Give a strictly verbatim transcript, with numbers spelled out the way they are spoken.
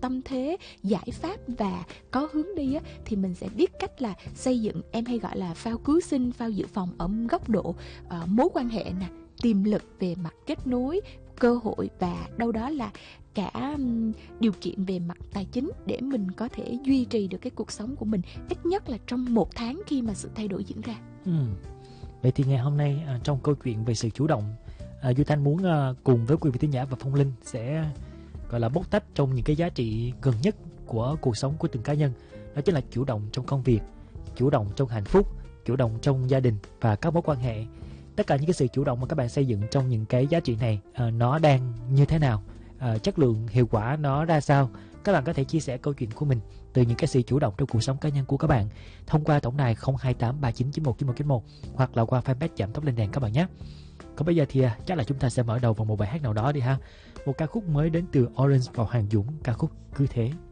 tâm thế, giải pháp và có hướng đi á, thì mình sẽ biết cách là xây dựng, em hay gọi là phao cứu sinh, phao dự phòng ở góc độ uh, mối quan hệ nè, tiềm lực về mặt kết nối, cơ hội và đâu đó là cả um, điều kiện về mặt tài chính để mình có thể duy trì được cái cuộc sống của mình ít nhất là trong một tháng khi mà sự thay đổi diễn ra. Ừ. Vậy thì ngày hôm nay à, trong câu chuyện về sự chủ động, à, Duy Thanh muốn à, cùng với quý vị thính giả và Phong Linh sẽ gọi là bóc tách trong những cái giá trị gần nhất của cuộc sống của từng cá nhân. Đó chính là chủ động trong công việc, chủ động trong hạnh phúc, chủ động trong gia đình và các mối quan hệ. Tất cả những cái sự chủ động mà các bạn xây dựng trong những cái giá trị này à, nó đang như thế nào, à, chất lượng hiệu quả nó ra sao. Các bạn có thể chia sẻ câu chuyện của mình từ những cái sự chủ động trong cuộc sống cá nhân của các bạn thông qua tổng đài không hai tám ba chín chín một chín một chín một hoặc là qua fanpage Chạm Tóc Lên Đèn các bạn nhé. Còn bây giờ thì à, chắc là chúng ta sẽ mở đầu vào một bài hát nào đó đi ha. Một ca khúc mới đến từ Orange và Hoàng Dũng, ca khúc Cứ Thế.